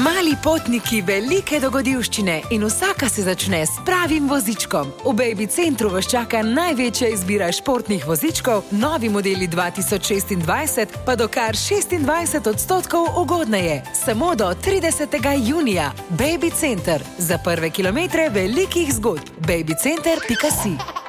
Mali potniki, velike dogodivščine in vsaka se začne s pravim vozičkom. V Baby Centru vas čaka največja izbira športnih vozičkov, novi modeli 2026 pa do kar 26% ugodneje. Samo do 30. junija. Baby Center. Za prve kilometre velikih zgodb. babycenter.si